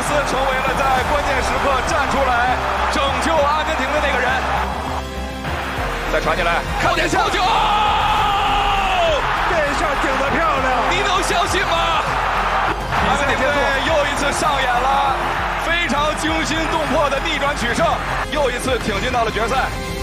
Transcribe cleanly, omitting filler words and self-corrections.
斯成为了在关键时刻站出来拯救阿根廷的那个人。再传进来，靠点球！这下顶得漂亮， 你能相信吗？阿根廷队又一次上演了非常惊心动魄的逆转取胜，又一次挺进到了决赛。